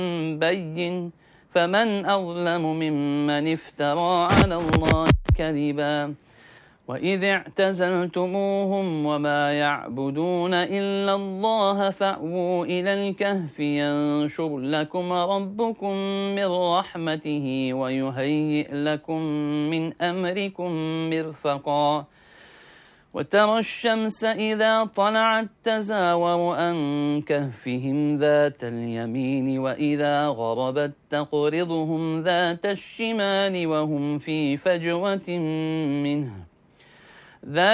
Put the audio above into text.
بين فمن أظلم ممن افترى على الله كذبا وإذ اعتزلتموهم وما يعبدون إلا الله فأووا إلى الكهف ينشر لكم ربكم من رحمته ويهيئ لكم من أمركم مرفقا وترى الشمس إذا طلعت تزاور عن كهفهم ذات اليمين وإذا غربت تقرضهم ذات الشمال وهم في فجوة منه